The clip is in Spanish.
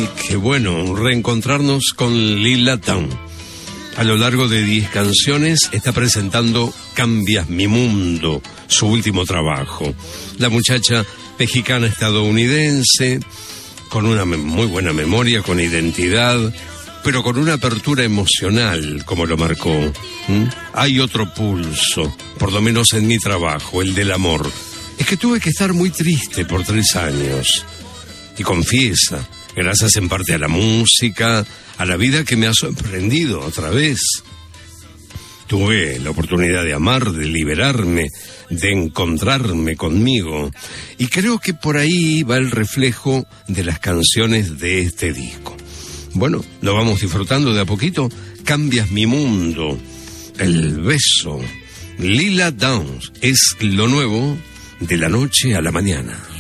Y qué bueno reencontrarnos con Lila Downs. A lo largo de 10 canciones está presentando Cambias mi mundo, su último trabajo. La muchacha mexicana-estadounidense, con una muy buena memoria, con identidad, pero con una apertura emocional, como lo marcó. Hay otro pulso, por lo menos en mi trabajo, el del amor. Es que tuve que estar muy triste por 3 años. Y confiesa, gracias en parte a la música, a la vida que me ha sorprendido otra vez. Tuve la oportunidad de amar, de liberarme, de encontrarme conmigo. Y creo que por ahí va el reflejo de las canciones de este disco. Bueno, lo vamos disfrutando de a poquito. Cambias mi mundo, el beso. Lila Downs es lo nuevo de la noche a la mañana.